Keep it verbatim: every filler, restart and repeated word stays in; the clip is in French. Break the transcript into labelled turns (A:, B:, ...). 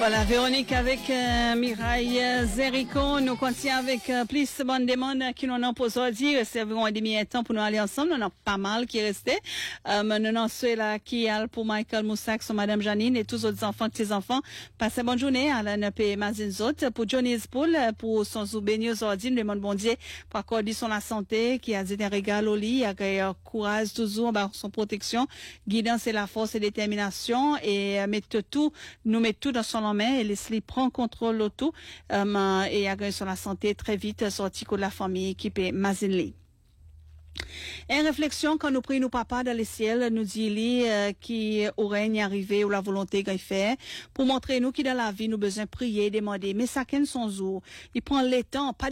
A: Voilà, Véronique avec euh, Mireille euh, Zerico. Nous continuons avec euh, plus de bonnes demandes qui nous ont posé aujourd'hui. Reserverons un demi-temps pour nous aller ensemble. Nous avons pas mal qui restait. Euh, nous avons ceux là qui allent pour Michael Moussac, son Madame Janine et tous les autres enfants, petits enfants. Passez bonne journée à la N P Mazinzot. Pour Johnny Spool, pour son soubéni aujourd'hui, nous demandons bon Dieu pour accorder son la santé, qui a dit un régal au lit, avec euh, courage toujours, bah, son protection, guidance et la force et détermination et euh, mettre tout, nous mettre tout dans son main et laisse-les prendre contrôle de tout euh, et agir sur la santé très vite sorti de la famille qui peut Mazinli. En réflexion, quand nous prions nos papas dans le ciel, nous dit lui euh, qui au règne arrivé ou la volonté qu'il fait pour montrer nous qui dans la vie nous besoin prier, demander, mais ça qu'est son jour. Il prend le temps, pas